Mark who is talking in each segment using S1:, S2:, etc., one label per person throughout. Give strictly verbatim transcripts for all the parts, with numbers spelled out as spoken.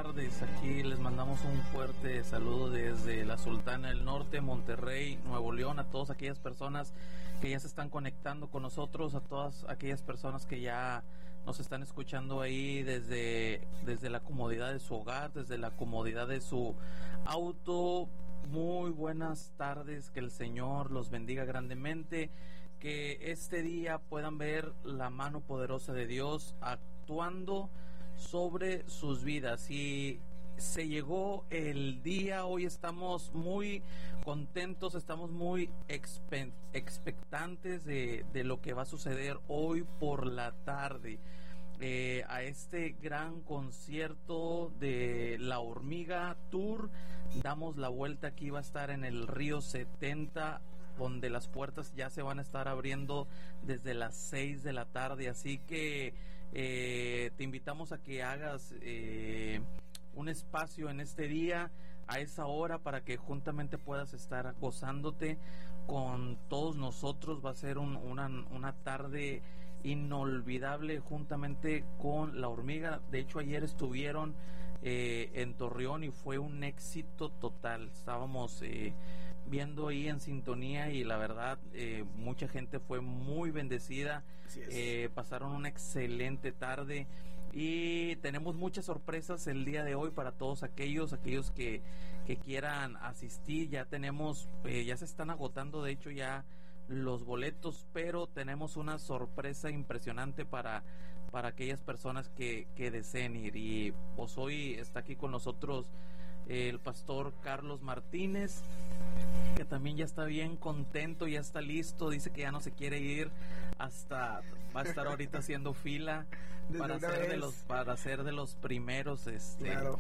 S1: tardes. Aquí les mandamos un fuerte saludo desde la Sultana del Norte, Monterrey, Nuevo León, a todas aquellas personas que ya se están conectando con nosotros, a todas aquellas personas que ya nos están escuchando ahí desde, desde la comodidad de su hogar, desde la comodidad de su auto. Muy buenas tardes, que el Señor los bendiga grandemente, que este día puedan ver la mano poderosa de Dios actuando sobre sus vidas. Y se llegó el día, hoy estamos muy contentos, estamos muy expe- expectantes de, de lo que va a suceder hoy por la tarde. Eh, a este gran concierto de La Hormiga Tour. Damos la vuelta, aquí va a estar en el Río setenta, donde las puertas ya se van a estar abriendo desde las seis de la tarde, así que eh, te invitamos a que hagas eh, un espacio en este día, a esa hora, para que juntamente puedas estar gozándote con todos nosotros. Va a ser un, una, una tarde inolvidable juntamente con La Hormiga. De hecho, ayer estuvieron eh, en Torreón y fue un éxito total. Estábamos eh, viendo ahí en sintonía y la verdad eh, mucha gente fue muy bendecida. Eh, pasaron una excelente tarde y tenemos muchas sorpresas el día de hoy para todos aquellos aquellos que, que quieran asistir. Ya tenemos, eh, ya se están agotando de hecho ya los boletos, pero tenemos una sorpresa impresionante para, para aquellas personas que, que deseen ir. Y pues hoy está aquí con nosotros eh, el pastor Carlos Martínez, que también ya está bien contento, ya está listo, dice que ya no se quiere ir, hasta va a estar ahorita haciendo fila para ser de los para ser de los primeros, este claro.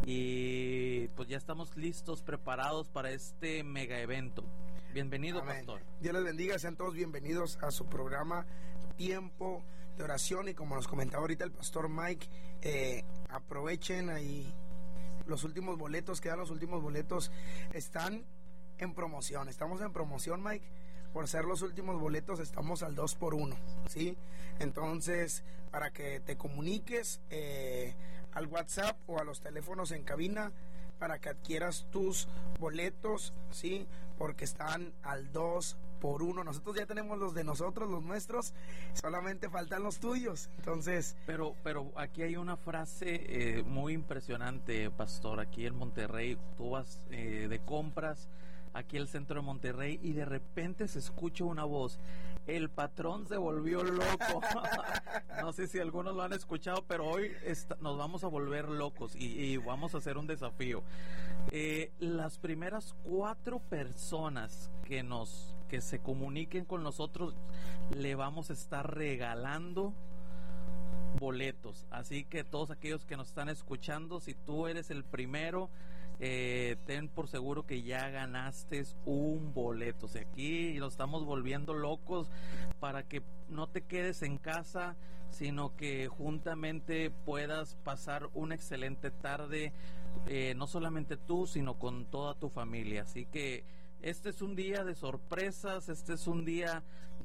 S1: Y pues ya estamos listos, preparados para este mega evento. Bienvenido, amén, pastor.
S2: Dios les bendiga, sean todos bienvenidos a su programa Tiempo de Oración. Y como nos comentaba ahorita el pastor Mike, eh, aprovechen ahí los últimos boletos, quedan los últimos boletos, están en promoción, estamos en promoción, Mike. Por ser los últimos boletos estamos al dos por uno, ¿sí? Entonces, para que te comuniques eh, al WhatsApp o a los teléfonos en cabina para que adquieras tus boletos, ¿sí? Porque están al dos por uno. Nosotros ya tenemos los de nosotros, los nuestros, solamente faltan los tuyos. Entonces,
S1: pero pero aquí hay una frase eh, muy impresionante, pastor. Aquí en Monterrey tú vas eh, de compras aquí el centro de Monterrey y de repente se escucha una voz: el patrón se volvió loco. No sé si algunos lo han escuchado, pero hoy está, nos vamos a volver locos y, y vamos a hacer un desafío. Eh, las primeras cuatro personas que nos que se comuniquen con nosotros le vamos a estar regalando boletos. Así que todos aquellos que nos están escuchando, si tú eres el primero, eh, ten por seguro que ya ganaste un boleto. O sea, aquí lo estamos volviendo locos para que no te quedes en casa, sino que juntamente puedas pasar una excelente tarde, eh, no solamente tú, sino con toda tu familia. Así que este es un día de sorpresas, este es un día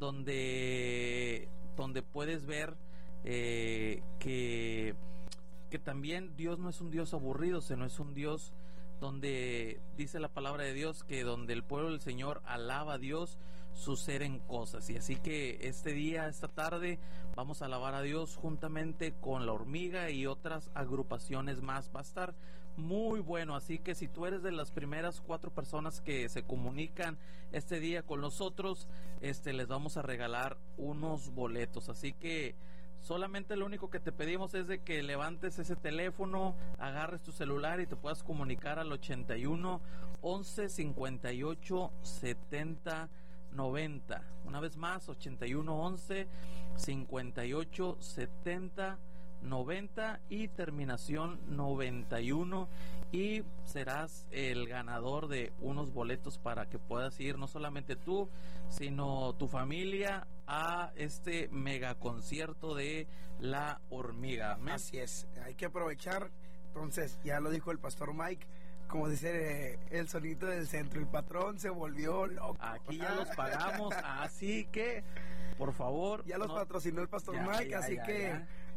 S1: donde, donde puedes ver Eh, que, que también Dios no es un Dios aburrido, sino es un Dios donde dice la palabra de Dios que donde el pueblo del Señor alaba a Dios, suceden cosas. Y así que este día, esta tarde, vamos a alabar a Dios juntamente con La Hormiga y otras agrupaciones más. Va a estar muy bueno, así que si tú eres de las primeras cuatro personas que se comunican este día con nosotros, este les vamos a regalar unos boletos. Así que solamente lo único que te pedimos es de que levantes ese teléfono, agarres tu celular y te puedas comunicar al ochenta y uno, once, cincuenta y ocho, setenta, noventa. Una vez más, ochenta y uno, once, cincuenta y ocho, setenta, noventa y terminación noventa y uno, y serás el ganador de unos boletos para que puedas ir no solamente tú, sino tu familia a este mega concierto de La Hormiga. ¿Amén?
S2: Así es, hay que aprovechar. Entonces, ya lo dijo el pastor Mike, como dice eh, el sonito del centro, el patrón se volvió loco.
S1: Aquí ya los pagamos, así que por favor,
S2: ya los no, patrocinó el pastor ya, Mike, ya, así ya, que ya.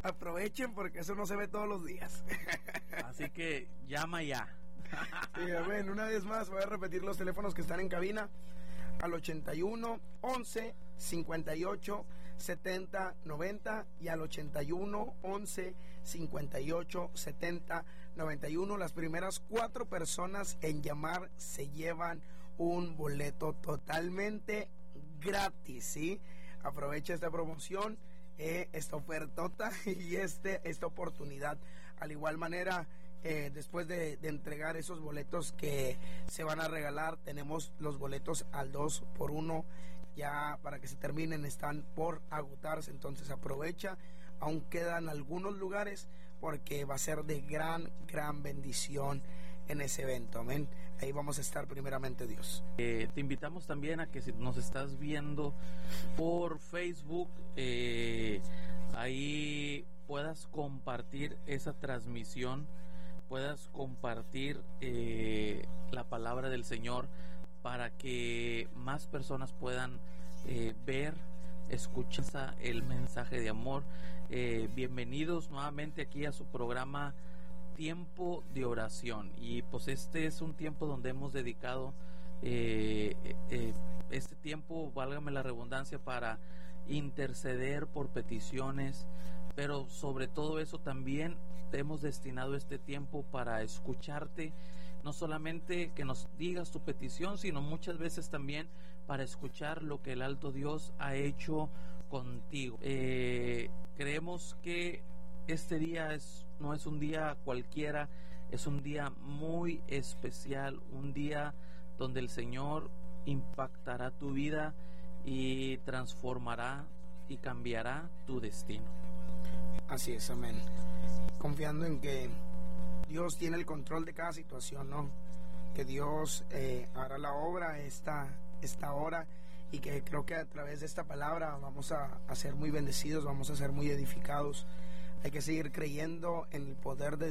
S2: aprovechen porque eso no se ve todos los días.
S1: Así que llama ya.
S2: Sí, amén. Una vez más voy a repetir los teléfonos que están en cabina: al ochenta y uno, once, cincuenta y ocho, setenta, noventa y al ochenta y uno, once, cincuenta y ocho, setenta, noventa y uno. Las primeras cuatro personas en llamar se llevan un boleto totalmente gratis, ¿sí? Aprovecha esta promoción, eh, esta ofertota y este, esta oportunidad. Al igual manera, eh, después de, de entregar esos boletos que se van a regalar, tenemos los boletos al dos por uno, ya para que se terminen, están por agotarse. Entonces aprovecha, aún quedan algunos lugares, porque va a ser de gran, gran bendición en ese evento, amén. Ahí vamos a estar primeramente Dios.
S1: Eh, te invitamos también a que si nos estás viendo por Facebook, eh, ahí puedas compartir esa transmisión, puedas compartir eh, la palabra del Señor para que más personas puedan eh, ver, escuchar el mensaje de amor. Eh, bienvenidos nuevamente aquí a su programa Tiempo de Oración, y pues este es un tiempo donde hemos dedicado eh, eh, este tiempo, válgame la redundancia, para interceder por peticiones, pero sobre todo eso también hemos destinado este tiempo para escucharte, no solamente que nos digas tu petición, sino muchas veces también para escuchar lo que el alto Dios ha hecho contigo. Eh, creemos que este día es, no es un día cualquiera, es un día muy especial, un día donde el Señor impactará tu vida y transformará y cambiará tu destino.
S2: Así es, amén. Confiando en que Dios tiene el control de cada situación, ¿no? Que Dios eh, hará la obra esta, esta hora, y que creo que a través de esta palabra vamos a, a ser muy bendecidos, vamos a ser muy edificados. Hay que seguir creyendo en el poder de